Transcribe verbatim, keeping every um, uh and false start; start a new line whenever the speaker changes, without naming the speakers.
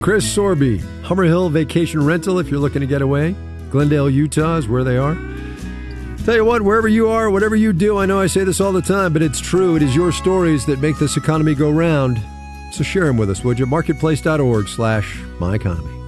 Chris Sorby, Hummer Hill Vacation Rental if you're looking to get away. Glendale, Utah is where they are. Tell you what, wherever you are, whatever you do, I know I say this all the time, but it's true. It is your stories that make this economy go round. So share them with us, would you? Marketplace.org slash my economy.